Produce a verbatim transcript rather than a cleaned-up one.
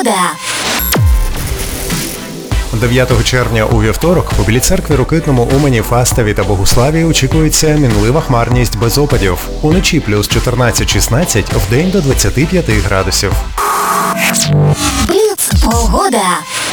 Погода. дев'ятого червня у вівторок у Білій Церкві, Рокитному, Умані, Фастові та Богуславі очікується мінлива хмарність без опадів. Уночі плюс чотирнадцять-шістнадцять, вдень до двадцяти п'яти градусів. Бліц. Погода.